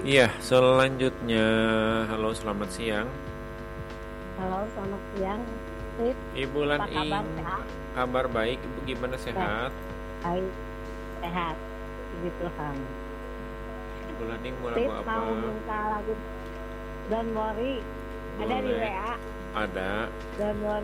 Iya, selanjutnya, halo selamat siang. Halo, selamat siang. Sip, Ibu apa kabar? Laning, Sehat? kabar baik, Ibu gimana Sehat, sehat? baik, sehat. Puji Tuhan. Ibu Laning mau lagu Sip, apa? mau minta lagu Don't Worry. Ada di Boleh, WA. ada. Don't Worry.